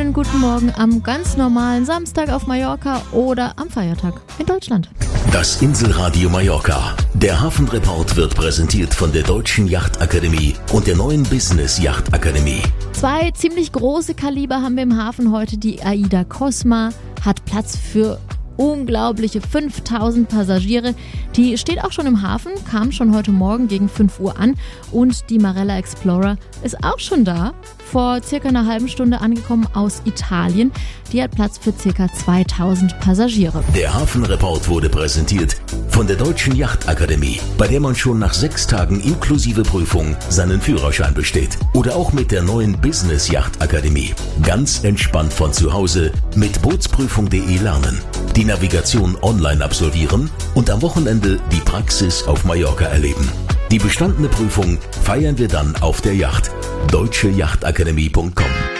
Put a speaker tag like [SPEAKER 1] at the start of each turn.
[SPEAKER 1] schönen guten Morgen am ganz normalen Samstag auf Mallorca oder am Feiertag in Deutschland.
[SPEAKER 2] Das Inselradio Mallorca. Der Hafenreport wird präsentiert von der Deutschen Yachtakademie und der neuen Business Yachtakademie.
[SPEAKER 1] 2 ziemlich große Kaliber haben wir im Hafen heute. Die AIDA Cosma hat Platz für unglaubliche 5000 Passagiere. Die steht auch schon im Hafen, kam schon heute Morgen gegen 5 Uhr an. Und die Marella Explorer ist auch schon da, vor circa einer halben Stunde angekommen aus Italien. Die hat Platz für circa 2000 Passagiere.
[SPEAKER 2] Der Hafenreport wurde präsentiert von der Deutschen Yachtakademie, bei der man schon nach 6 Tagen inklusive Prüfung seinen Führerschein besteht. Oder auch mit der neuen Business Yachtakademie. Ganz entspannt von zu Hause mit bootsprüfung.de lernen. Die Navigation online absolvieren und am Wochenende die Praxis auf Mallorca erleben. Die bestandene Prüfung feiern wir dann auf der Yacht. deutscheyachtakademie.com